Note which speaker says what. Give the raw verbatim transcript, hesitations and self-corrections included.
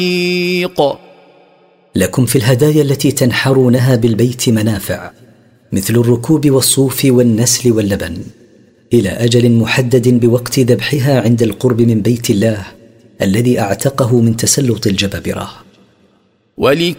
Speaker 1: لكم في الهدايا التي تنحرونها بالبيت منافع، مثل الركوب والصوف والنسل واللبن، إلى أجل محدد بوقت ذبحها عند القرب من بيت الله الذي أعتقه من تسلط الجبابرة.
Speaker 2: ولكل